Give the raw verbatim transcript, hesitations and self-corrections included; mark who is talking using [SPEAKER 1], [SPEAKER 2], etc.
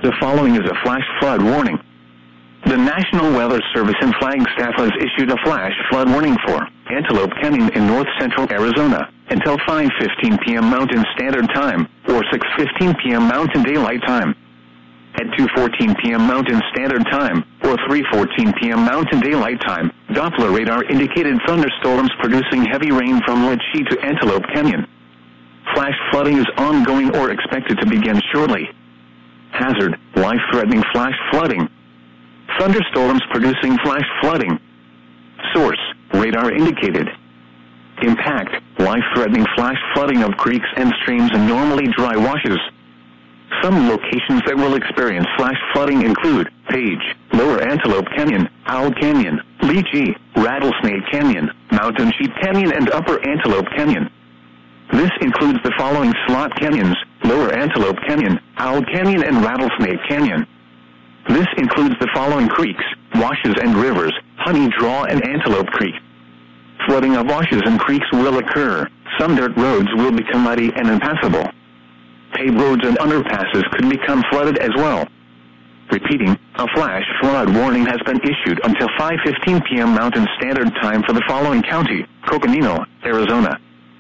[SPEAKER 1] The following is a flash flood warning. The National Weather Service and Flagstaff has issued a flash flood warning for Antelope Canyon in north central Arizona until five fifteen p m Mountain Standard Time or six fifteen p m Mountain Daylight Time. At two fourteen p m Mountain Standard Time or three fourteen p m Mountain Daylight Time, Doppler radar indicated thunderstorms producing heavy rain from Lachey to Antelope Canyon. Flash flooding is ongoing or expected to begin shortly. Hazard, life-threatening flash flooding. Thunderstorms producing flash flooding. Source, radar indicated. Impact, life-threatening flash flooding of creeks and streams and normally dry washes. Some locations that will experience flash flooding include Page, Lower Antelope Canyon, Owl Canyon, Leachey, Rattlesnake Canyon, Mountain Sheep Canyon, and Upper Antelope Canyon. This includes the following slot canyons: Lower Antelope Canyon, Owl Canyon, and Rattlesnake Canyon. This includes the following creeks, washes, and rivers: Honey Draw and Antelope Creek. Flooding of washes and creeks will occur. Some dirt roads will become muddy and impassable. Paved roads and underpasses could become flooded as well. Repeating, a flash flood warning has been issued until five fifteen p m Mountain Standard Time for the following county: Coconino, Arizona,